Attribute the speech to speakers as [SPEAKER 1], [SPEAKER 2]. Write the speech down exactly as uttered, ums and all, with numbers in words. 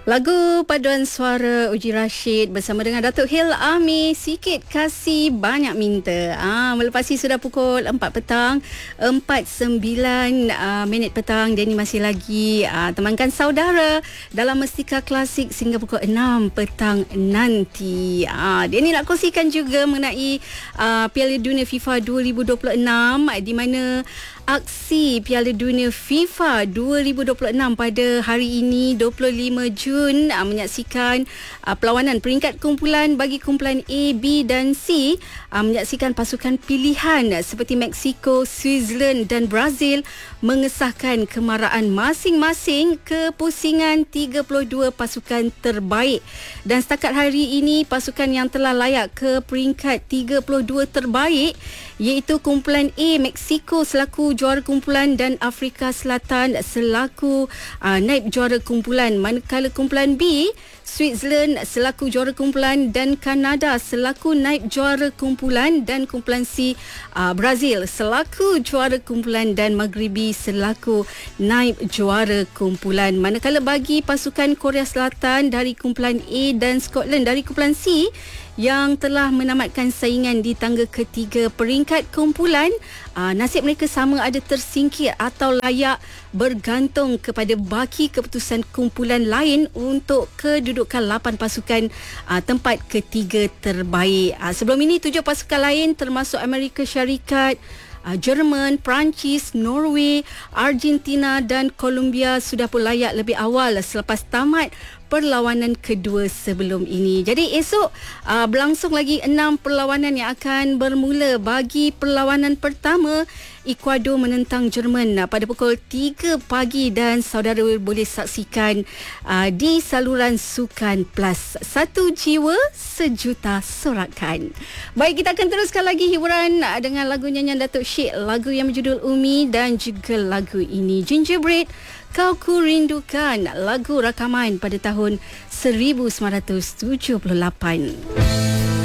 [SPEAKER 1] Lagu paduan suara Uji Rashid bersama dengan Datuk Hil Ami, Sikit Kasih Banyak Minta. Ah, melepasi sudah pukul empat petang, empat sembilan uh, minit petang. Denny masih lagi uh, temankan saudara dalam Mestika Klasik sehingga pukul enam petang nanti. Ah, Denny nak kongsikan juga mengenai uh, Piala Dunia FIFA dua ribu dua puluh enam, di mana aksi Piala Dunia FIFA dua ribu dua puluh enam pada hari ini dua puluh lima Jun uh, menyaksikan uh, perlawanan peringkat kumpulan bagi kumpulan A, B dan C, uh, menyaksikan pasukan pilihan uh, seperti Mexico, Switzerland dan Brazil mengesahkan kemarahan masing-masing ke pusingan tiga puluh dua pasukan terbaik. Dan setakat hari ini pasukan yang telah layak ke peringkat tiga puluh dua terbaik iaitu kumpulan A, Mexico selaku juara kumpulan dan Afrika Selatan selaku uh, naib juara kumpulan, manakala kumpulan B, Switzerland selaku juara kumpulan dan Kanada selaku naib juara kumpulan, dan kumpulan C, uh, Brazil selaku juara kumpulan dan Maghribi selaku naib juara kumpulan. Manakala bagi pasukan Korea Selatan dari kumpulan A dan Scotland dari kumpulan C yang telah menamatkan saingan di tangga ketiga peringkat kumpulan, aa, nasib mereka sama ada tersingkir atau layak bergantung kepada baki keputusan kumpulan lain untuk kedudukan lapan pasukan aa, tempat ketiga terbaik. Aa, sebelum ini tujuh pasukan lain termasuk Amerika Syarikat, Uh, Jerman, Perancis, Norway, Argentina dan Colombia sudah pun layak lebih awal selepas tamat perlawanan kedua sebelum ini. Jadi esok uh, berlangsung lagi enam perlawanan yang akan bermula. Bagi perlawanan pertama, Ecuador menentang Jerman uh, pada pukul tiga pagi dan saudara boleh saksikan uh, di saluran Sukan Plus. Satu jiwa, sejuta sorakan. Baik, kita akan teruskan lagi hiburan uh, dengan lagu nyanyian Datuk Syed, lagu yang berjudul Umi, dan juga lagu ini Gingerbread, Kau Ku Rindukan, lagu rakaman pada tahun seribu sembilan ratus tujuh puluh lapan.